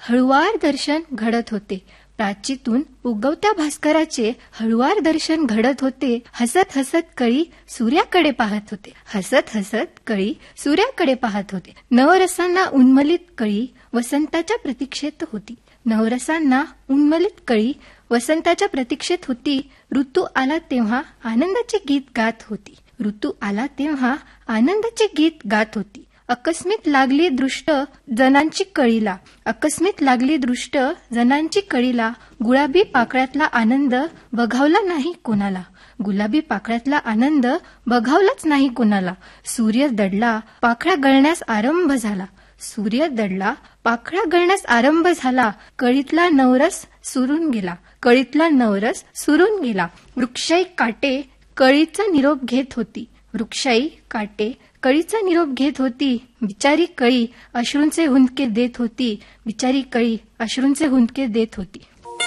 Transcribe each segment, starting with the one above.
हळुवार दर्शन घडत होते. प्राचीतून उगवत्या भास्कराचे हळुवार दर्शन घडत होते. हसत हसत कळी सूर्याकडे पाहत होते. हसत हसत कळी सूर्याकडे पाहत होते. नवरसांना उन्मलित कळी वसंताच्या प्रतीक्षेत होती. नवरसांना उन्मलित कळी वसंताच्या प्रतीक्षेत होती. ऋतू आला तेव्हा आनंदाचे गीत गात होती. ऋतू आला तेव्हा आनंदाचे गीत गात होती. अकस्मित लागली दृष्ट जनांची कळीला. अकस्मित लागली दृष्ट जनांची कळीला. गुलाबी पाकळ्यातला आनंद बघावला नाही कोणाला. गुलाबी पाकळ्यातला आनंद बघावलाच नाही कोणाला. सूर्य दडला, पाखळा गळण्यास आरंभ झाला. सूर्य दडला, पाखळा गळण्यास आरंभ झाला. कळीतला नवरस सुरून गेला. कळीतला नवरस सुरून गेला. वृक्षाई काटे कळीचा निरोप घेत होती. वृक्षाई काटे कळीचा निरोप घेत होती. बिचारी कळी अश्रूंचे हुंदके देत होती. बिचारी कळी अश्रूंचे हुंदके देत होती.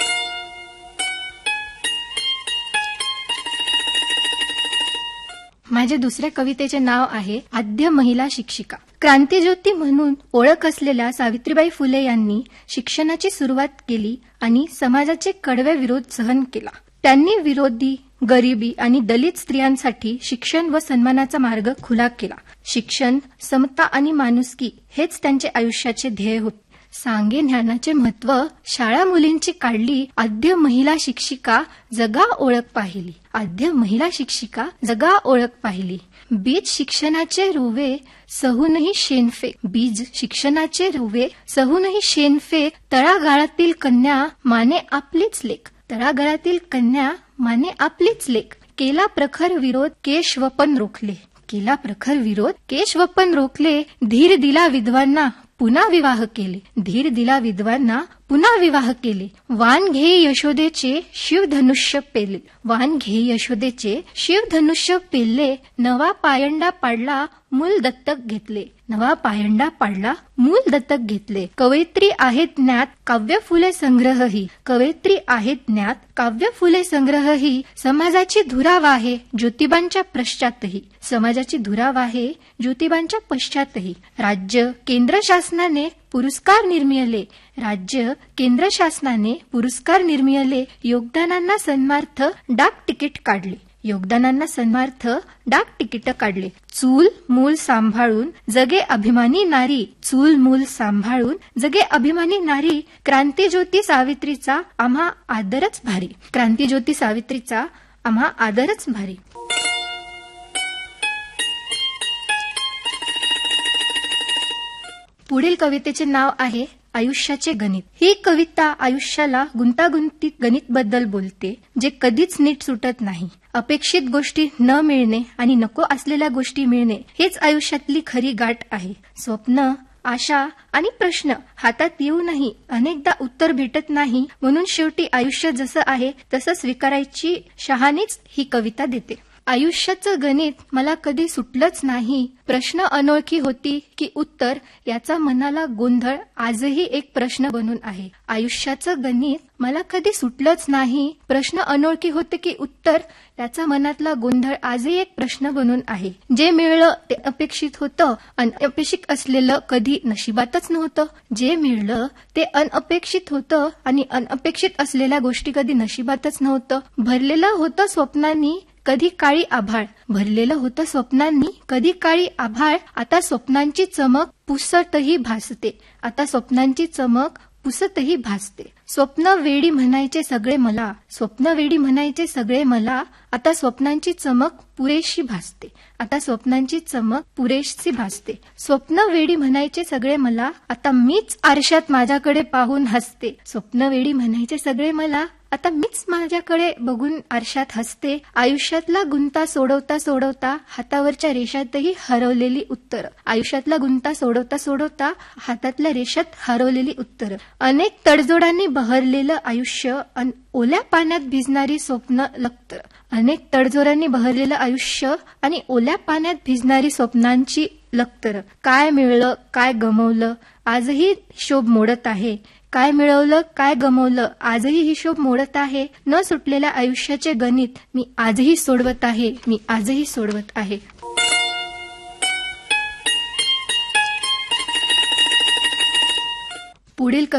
माझ्या दुसऱ्या कवितेचे नाव आहे आद्य महिला शिक्षिका. क्रांतिज्योती म्हणून ओळख असलेल्या सावित्रीबाई फुले यांनी शिक्षणाची सुरुवात केली आणि समाजाचे कडवे विरोध सहन केला. त्यांनी विरोधी, गरिबी आणि दलित स्त्रियांसाठी शिक्षण व सन्मानाचा मार्ग खुला केला. शिक्षण, समता आणि माणुसकी हेच त्यांचे आयुष्याचे ध्येय होते. सांगे ज्ञानाचे महत्व शाळा मुलींची काढली. आद्य महिला शिक्षिका जगा ओळख पाहिली. आद्य महिला शिक्षिका जगा ओळख पाहिली. बीज शिक्षणाचे रोवे सहूनही शेणफेक. बीज शिक्षणाचे रोवे सहूनही शेणफेक. तळागाळातील कन्या माने आपलीच लेक. तळागाळातील कन्या माने आपलीच लेक. केला प्रखर विरोध केशवपन रोखले. केला प्रखर विरोध केशवपन रोखले. धीर दिला विद्वांना पुन्हा विवाह केले. धीर दिला विद्वांना पुन्हा विवाह केले. वान घे यशोदेचे शिवधनुष्य पेले. वान घे यशोदेचे शिवधनुष्य पेलले. नवा पायंडा पाडला मूल दत्तक घेतले. नवा पायंडा पाडला मूल दत्तक घेतले. कवयित्री आहेत ज्ञात काव्य फुले संग्रहही. कवयित्री आहेत ज्ञात काव्य फुले संग्रहही. समाजाची धुरा वाहे ज्योतिबांच्या पश्चातही. समाजाची धुरा वाहे ज्योतिबांच्या पश्चातही. राज्य केंद्र शासनाने पुरस्कार निर्मियले. राज्य केंद्र शासनाने पुरस्कार निर्मियले. योगदानांना सन्मार्थ डाक तिकीट काढले. योगदानांना सन्मार्थ डाक तिकीट काढले. चूल मूल सांभाळून जगे अभिमानी नारी. चूल मूल सांभाळून जगे अभिमानी नारी. क्रांतिज्योती सावित्रीचा आम्हा आदरच भारी. क्रांतिज्योती सावित्रीचा आम्हा आदरच भारी. पुढील कवितेचे नाव आहे आयुष्याचे गणित. ही कविता आयुष्याला गुंतागुंतीत गणित बद्दल बोलते, जे कधीच नीट सुटत नाही. अपेक्षित गोष्टी न मिळणे आणि नको असलेल्या गोष्टी मिळणे हेच आयुष्यातली खरी गाठ आहे. स्वप्न, आशा आणि प्रश्न हातात येऊनही अनेकदा उत्तर भेटत नाही. म्हणून शेवटी आयुष्य जसं आहे तसं स्वीकारायची शहाणीच ही कविता देते. आयुष्याचं गणित मला कधी सुटलंच नाही. प्रश्न अनोळखी होती की उत्तर याचा मनाला गोंधळ आजही एक प्रश्न बनून आहे. आयुष्याचं गणित मला कधी सुटलंच नाही. प्रश्न अनोळखी होते की उत्तर याचा मनातला गोंधळ आजही एक प्रश्न बनून आहे. जे मिळलं ते अपेक्षित होतं. अनपेक्षित असलेलं कधी नशिबातच नव्हतं. जे मिळलं ते अनपेक्षित होतं आणि अनपेक्षित असलेल्या गोष्टी कधी नशिबातच नव्हतं. भरलेलं होतं स्वप्नांनी कधी काळी आभाळ. भरलेलं होतं स्वप्नांनी कधी काळी आभाळ. आता स्वप्नांची चमक पुसतही भासते. आता स्वप्नांची चमक पुसतही भासते. स्वप्न वेडी म्हणायचे सगळे मला. स्वप्न वेडी म्हणायचे सगळे मला. आता स्वप्नांची चमक पुरेशी भासते. आता स्वप्नांची चमक पुरेशी भासते. स्वप्न वेडी म्हणायचे सगळे मला. आता मीच आरशात माझ्याकडे पाहून हसते. स्वप्न वेडी म्हणायचे सगळे मला. आता मीच माझ्याकडे बघून आरशात हसते. आयुष्यातला गुंता सोडवता सोडवता हातावरच्या रेषातही हरवलेली उत्तर. आयुष्यातला गुंता सोडवता सोडवता हातातल्या रेषात हरवलेली उत्तर. अनेक तडजोडांनी बहरलेलं आयुष्य आणि ओल्या पाण्यात भिजणारी स्वप्न लखतर. अनेक तडजोडांनी बहरलेलं आयुष्य आणि ओल्या पाण्यात भिजणारी स्वप्नांची लखतर. काय मिळलं काय गमवलं आजही हिशोब मोडत आहे. काय मिळवलं काय गमवलं आजही हिशोब मोडत आहे. न सुटलेल्या आयुष्याचे गणित मी आजही सोडवत आहे. मी आजही सोडवत आहे. पुढील